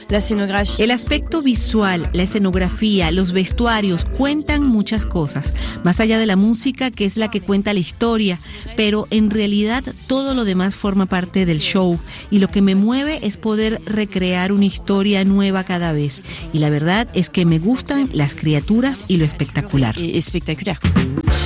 El aspecto visual, la escenografía, los vestuarios cuentan muchas cosas, más allá de la música, que es la que cuenta la historia, pero en realidad todo lo demás forma parte del show, y lo que me mueve es poder recrear una historia nueva cada vez, y la verdad es que me gustan las criaturas y lo espectacular. Espectacular.